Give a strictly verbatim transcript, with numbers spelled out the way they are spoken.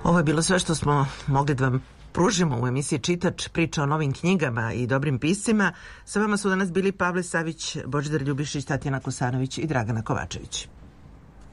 Ovo je bilo sve što smo mogli da vam pružimo u emisiji Čitač, priča o novim knjigama i dobrim piscima. Sa vama su danas bili Pavle Savić, Božidar Ljubišić, Tatjana Kosanović i Dragana Kovačević.